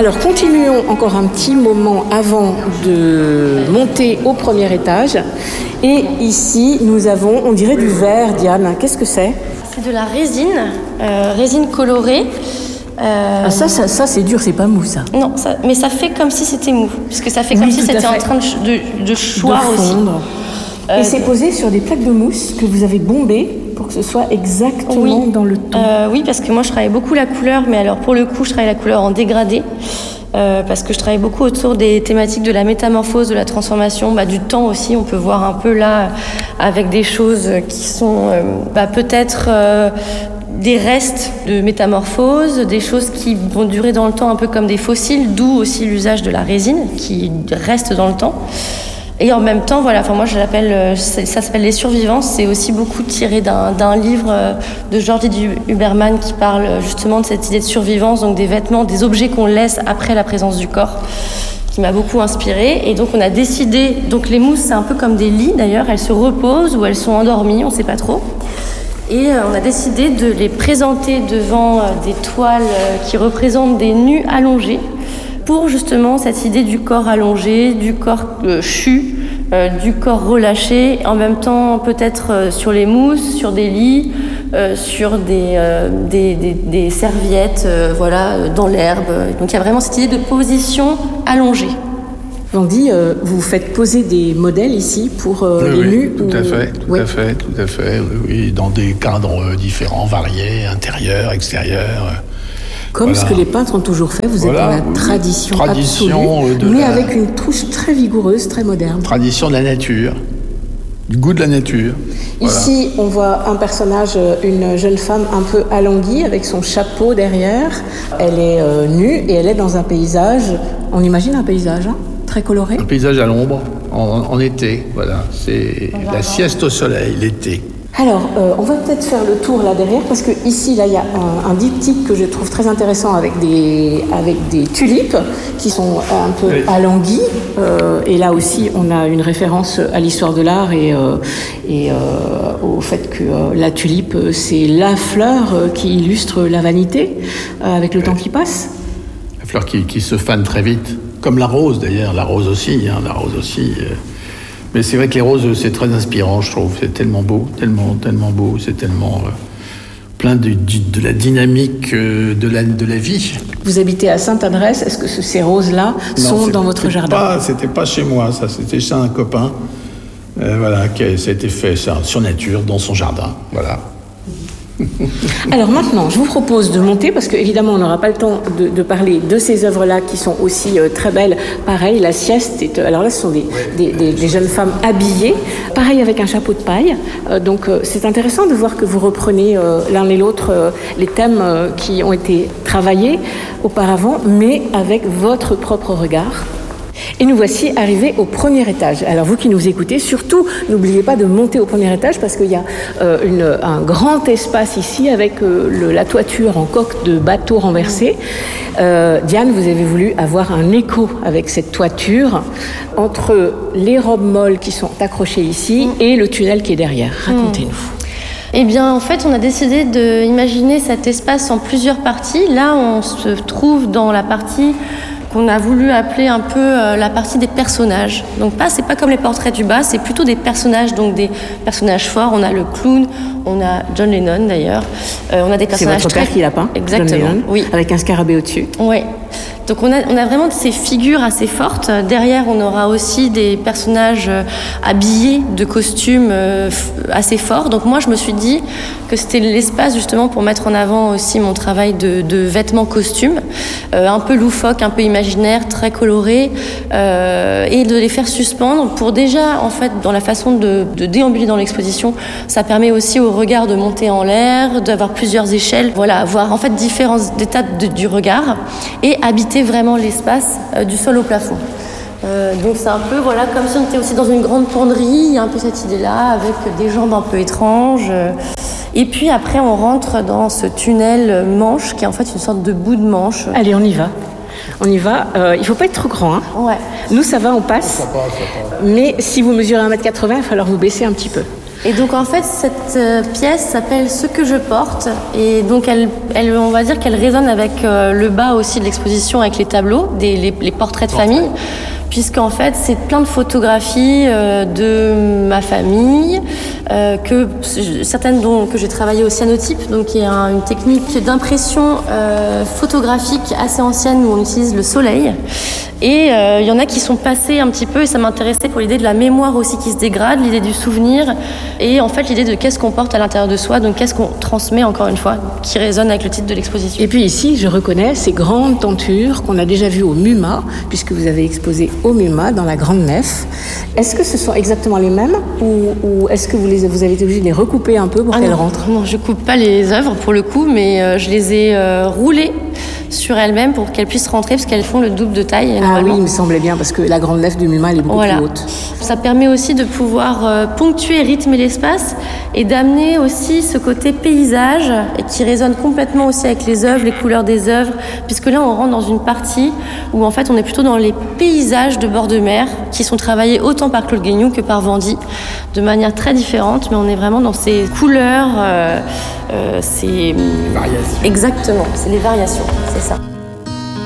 Alors continuons encore un petit moment avant de monter au premier étage. Et ici, nous avons, on dirait du verre, Diane. Qu'est-ce que c'est ? C'est de la résine colorée. Ça c'est dur, c'est pas mou ça. Non, mais ça fait comme si c'était mou, puisque ça fait comme si c'était en train de choir aussi. Et c'est posé sur des plaques de mousse que vous avez bombées pour que ce soit exactement dans le ton. Oui, parce que moi je travaille beaucoup la couleur, mais alors pour le coup je travaille la couleur en dégradé. Parce que je travaille beaucoup autour des thématiques de la métamorphose, de la transformation, du temps aussi. On peut voir un peu là avec des choses qui sont peut-être des restes de métamorphose, des choses qui vont durer dans le temps un peu comme des fossiles, d'où aussi l'usage de la résine qui reste dans le temps. Et en même temps, moi je l'appelle, ça s'appelle Les Survivances. C'est aussi beaucoup tiré d'un livre de Georges Huberman qui parle justement de cette idée de survivance, donc des vêtements, des objets qu'on laisse après la présence du corps, qui m'a beaucoup inspirée. Et donc on a décidé, donc les mousses c'est un peu comme des lits d'ailleurs, elles se reposent ou elles sont endormies, on ne sait pas trop. Et on a décidé de les présenter devant des toiles qui représentent des nus allongés, pour justement cette idée du corps allongé, du corps chu, du corps relâché, en même temps peut-être sur les mousses, sur des lits, sur des serviettes, dans l'herbe. Donc il y a vraiment cette idée de position allongée. Vandy, vous faites poser des modèles ici pour les nus. Tout à fait. Oui, dans des cadres différents, variés, intérieurs, extérieurs. Comme ce que les peintres ont toujours fait, vous êtes dans la tradition absolue, mais avec une touche très vigoureuse, très moderne. Tradition de la nature, du goût de la nature. Ici, on voit un personnage, une jeune femme un peu alanguie, avec son chapeau derrière. Elle est nue et elle est dans un paysage, on imagine un paysage, très coloré. Un paysage à l'ombre, en été, voilà. C'est la sieste au soleil, l'été. Alors, on va peut-être faire le tour là derrière, parce que ici, là, il y a un diptyque que je trouve très intéressant avec des tulipes qui sont un peu alanguies. Et là aussi, on a une référence à l'histoire de l'art et au fait que la tulipe, c'est la fleur qui illustre la vanité avec le temps qui passe. La fleur qui se fane très vite, comme la rose d'ailleurs, la rose aussi. Mais c'est vrai que les roses, c'est très inspirant, je trouve. C'est tellement beau, tellement beau. C'est tellement plein de la dynamique de la vie. Vous habitez à Sainte-Adresse. Est-ce que ces roses-là sont dans votre jardin ? C'était pas chez moi, ça. C'était chez un copain. Ça a été fait sur nature, dans son jardin. Voilà. Alors maintenant, je vous propose de monter, parce qu'évidemment, on n'aura pas le temps de parler de ces œuvres-là qui sont aussi très belles. Pareil, la sieste, alors là, ce sont des jeunes femmes habillées, pareil avec un chapeau de paille. Donc c'est intéressant de voir que vous reprenez l'un et l'autre les thèmes qui ont été travaillés auparavant, mais avec votre propre regard. Et nous voici arrivés au premier étage. Alors vous qui nous écoutez, surtout n'oubliez pas de monter au premier étage, parce qu'il y a un grand espace ici avec la toiture en coque de bateau renversé. Diane, vous avez voulu avoir un écho avec cette toiture entre les robes molles qui sont accrochées ici et le tunnel qui est derrière. Racontez-nous. Eh bien, en fait, on a décidé d'imaginer cet espace en plusieurs parties. Là, on se trouve dans la partie qu'on a voulu appeler un peu la partie des personnages. Donc c'est pas comme les portraits du bas, c'est plutôt des personnages, donc des personnages forts. On a le clown, on a John Lennon d'ailleurs. On a des personnages. C'est votre père qui l'a peint. Exactement. John Lennon, oui. Avec un scarabée au-dessus. Oui. Donc on a vraiment ces figures assez fortes. Derrière, on aura aussi des personnages habillés de costumes assez forts. Donc moi, je me suis dit que c'était l'espace justement pour mettre en avant aussi mon travail de vêtements costumes, un peu loufoque, un peu imaginaire, très coloré, et de les faire suspendre pour déjà, en fait, dans la façon de déambuler dans l'exposition, ça permet aussi au regard de monter en l'air, d'avoir plusieurs échelles, voilà, avoir en fait différents états du regard et habiter vraiment l'espace du sol au plafond. Donc c'est un peu comme si on était aussi dans une grande penderie, il y a un peu cette idée-là avec des jambes un peu étranges. Et puis après on rentre dans ce tunnel manche qui est en fait une sorte de bout de manche. Allez, on y va. Il ne faut pas être trop grand. Ouais. Nous, ça va, on passe. Ça passe. Mais si vous mesurez 1m80, il va falloir vous baisser un petit peu. Et donc en fait, cette pièce s'appelle Ce que je porte. Et donc elle, on va dire qu'elle résonne avec le bas aussi de l'exposition, avec les tableaux, les portraits de famille. Puisqu'en fait, c'est plein de photographies de ma famille, certaines que j'ai travaillé au cyanotype, donc il y a une technique d'impression photographique assez ancienne où on utilise le soleil. Et il y en a qui sont passées un petit peu, et ça m'intéressait pour l'idée de la mémoire aussi qui se dégrade, l'idée du souvenir, et en fait l'idée de qu'est-ce qu'on porte à l'intérieur de soi, donc qu'est-ce qu'on transmet encore une fois, qui résonne avec le titre de l'exposition. Et puis ici, je reconnais ces grandes tentures qu'on a déjà vues au MUMA, puisque vous avez exposé au MUMA, dans la grande nef. Est-ce que ce sont exactement les mêmes ou est-ce que vous avez été obligé de les recouper un peu pour qu'elles rentrent? Non, je coupe pas les œuvres pour le coup, mais je les ai roulées sur elles-mêmes pour qu'elles puissent rentrer parce qu'elles font le double de taille. Ah oui, il me semblait bien parce que la grande nef du MUMA elle est beaucoup plus haute. Ça permet aussi de pouvoir ponctuer, rythmer l'espace et d'amener aussi ce côté paysage et qui résonne complètement aussi avec les œuvres, les couleurs des œuvres, puisque là on rentre dans une partie où en fait on est plutôt dans les paysages de bord de mer qui sont travaillés autant par Claude Guéniou que par Vendy de manière très différente, mais on est vraiment dans ces couleurs, variations. Exactement, c'est les variations, c'est ça.